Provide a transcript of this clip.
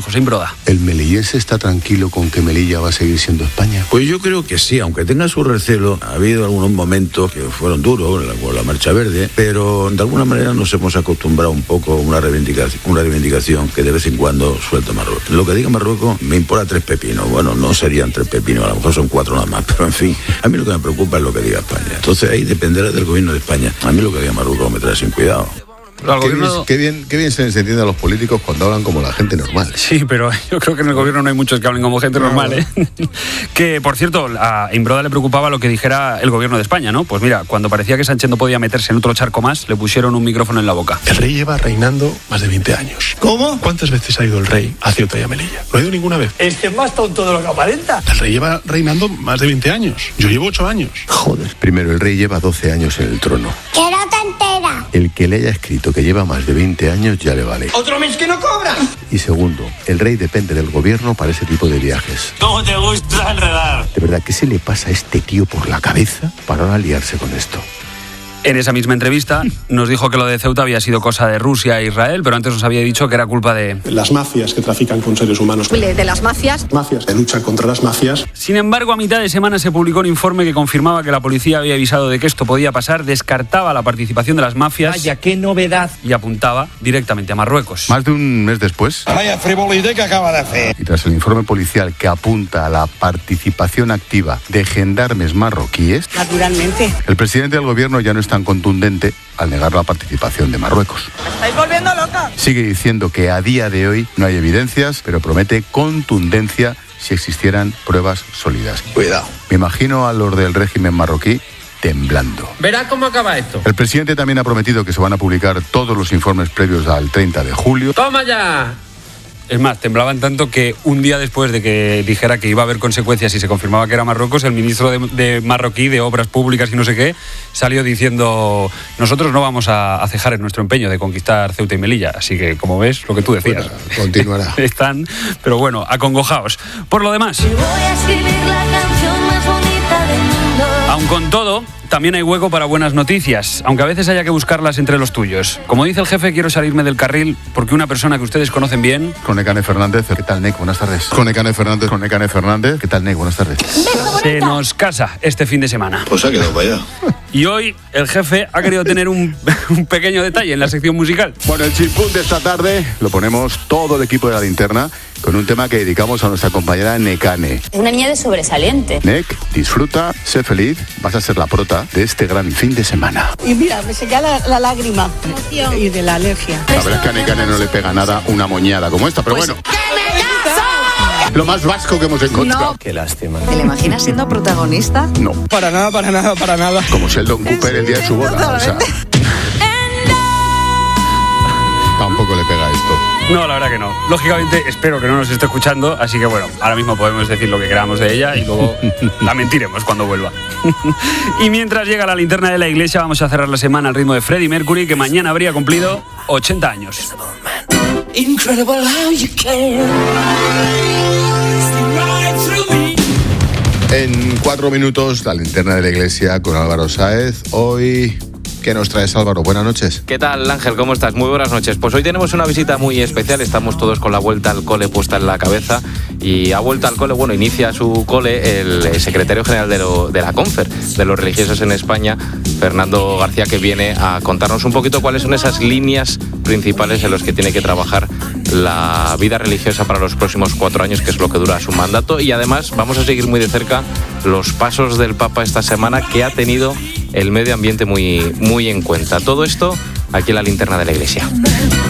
José Imbroda. ¿El melillense está tranquilo con que Melilla va a seguir siendo España? Pues yo creo que sí, aunque tenga su recelo. Ha habido algunos momentos que fueron duros con la Marcha Verde, pero de alguna manera nos hemos acostumbrado un poco a una reivindicación que de vez en cuando suelta Marruecos. Lo que diga Marruecos me importa 3 pepinos. Bueno, no serían 3 pepinos, a lo mejor son 4 nada más, pero en fin, a mí lo que me preocupa es lo que diga España. Entonces ahí dependerá del gobierno de España. A mí lo que diga Marruecos me trae sin cuidado. Qué bien se les entiende a los políticos cuando hablan como la gente normal. Sí, pero yo creo que en el gobierno no hay muchos que hablen como gente normal, ¿eh? Que, por cierto, a Imbroda le preocupaba lo que dijera el gobierno de España, ¿no? Pues mira, cuando parecía que Sánchez no podía meterse en otro charco más, le pusieron un micrófono en la boca. El rey lleva reinando más de 20 años. ¿Cómo? ¿Cuántas veces ha ido el rey a Ceuta y a Melilla? No ha ido ninguna vez. Este es más tonto de lo que aparenta. El rey lleva reinando más de 20 años. Yo llevo 8 años. Joder. Primero, el rey lleva 12 años en el trono. ¡Que no te enteras! El que le haya escrito que lleva más de 20 años ya le vale. ¿Otro mes que no cobra? Y segundo, el rey depende del gobierno para ese tipo de viajes. ¿Cómo te gusta enredar? De verdad, ¿qué se le pasa a este tío por la cabeza para no aliarse con esto? En esa misma entrevista nos dijo que lo de Ceuta había sido cosa de Rusia e Israel, pero antes nos había dicho que era culpa de... Las mafias que trafican con seres humanos. De las mafias. Mafias que luchan contra las mafias. Sin embargo, a mitad de semana se publicó un informe que confirmaba que la policía había avisado de que esto podía pasar, descartaba la participación de las mafias... Vaya, qué novedad. Y apuntaba directamente a Marruecos. Más de un mes después, Vaya frivolidad que acaba de hacer. y tras el informe policial que apunta a la participación activa de gendarmes marroquíes, Naturalmente. el presidente del gobierno ya no es tan contundente al negar la participación de Marruecos. ¡Me estáis volviendo loca! Sigue diciendo que a día de hoy no hay evidencias, pero promete contundencia si existieran pruebas sólidas. Cuidado. Me imagino a los del régimen marroquí temblando. Verá cómo acaba esto. El presidente también ha prometido que se van a publicar todos los informes previos al 30 de julio. ¡Toma ya! Es más, temblaban tanto que un día después de que dijera que iba a haber consecuencias y se confirmaba que era Marruecos, el ministro de marroquí de Obras Públicas y no sé qué, salió diciendo: nosotros no vamos a cejar en nuestro empeño de conquistar Ceuta y Melilla. Así que, como ves, lo que tú decías. Bueno, continuará. Están, pero bueno, acongojaos. Por lo demás, Voy a escribir la canción más bonita del mundo. aun con todo, también hay hueco para buenas noticias, aunque a veces haya que buscarlas entre los tuyos. Como dice el jefe, quiero salirme del carril porque una persona que ustedes conocen bien... Con Nekane Fernández, ¿qué tal, Nek? Buenas tardes. Con Nekane Fernández, ¿qué tal, Nek? Buenas tardes. Se nos casa este fin de semana. Pues ha quedado para allá. Y hoy el jefe ha querido tener un pequeño detalle en la sección musical. Bueno, el chimpún de esta tarde lo ponemos todo el equipo de La Linterna con un tema que dedicamos a nuestra compañera Nekane. Es una niña de sobresaliente. Nek, disfruta, sé feliz, vas a ser la prota de este gran fin de semana. Y mira, me seca la lágrima. Y de la alergia. La verdad es que a Nekane no le pega nada una moñada como esta, pero bueno. Lo más vasco que hemos encontrado. No. Qué lástima. ¿Te lo imaginas siendo protagonista? No, Para nada. como Sheldon Cooper el día de su boda. O sea, tampoco le pega esto. No, la verdad que no. Lógicamente, espero que no nos esté escuchando, así que bueno, ahora mismo podemos decir lo que queramos de ella y luego la mentiremos cuando vuelva. Y mientras llega la linterna de la iglesia, vamos a cerrar la semana al ritmo de Freddie Mercury, que mañana habría cumplido 80 años. Incredible how you can. En 4 minutos, la linterna de la iglesia con Álvaro Sáez. Hoy, ¿qué nos traes, Álvaro? Buenas noches. ¿Qué tal, Ángel? ¿Cómo estás? Muy buenas noches. Pues hoy tenemos una visita muy especial. Estamos todos con la vuelta al cole puesta en la cabeza. Y a vuelta al cole, bueno, inicia su cole el secretario general de la Confer, de los religiosos en España, Fernando García, que viene a contarnos un poquito cuáles son esas líneas principales en las que tiene que trabajar la vida religiosa para los próximos 4 años, que es lo que dura su mandato. Y además vamos a seguir muy de cerca los pasos del Papa esta semana, que ha tenido el medio ambiente muy en cuenta. Todo esto aquí en la linterna de la iglesia.